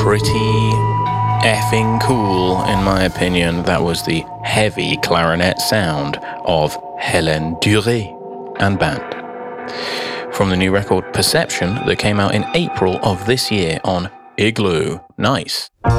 pretty effing cool, in my opinion. That was the heavy clarinet sound of Hélène Duré and band, from the new record Perception that came out in April of this year on Igloo. Nice.